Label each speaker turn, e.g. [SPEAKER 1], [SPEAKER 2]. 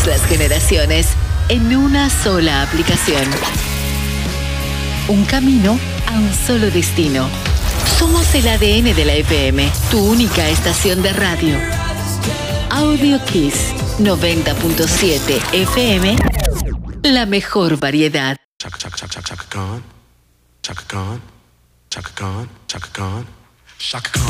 [SPEAKER 1] todas las generaciones en una sola aplicación. Un camino a un solo destino. Somos el ADN de la FM, tu única estación de radio. Audio Kiss 90.7 FM, la mejor variedad.
[SPEAKER 2] Chaka Khan, Chaka Khan, Chaka Khan, Chaka Khan, Chaka Khan.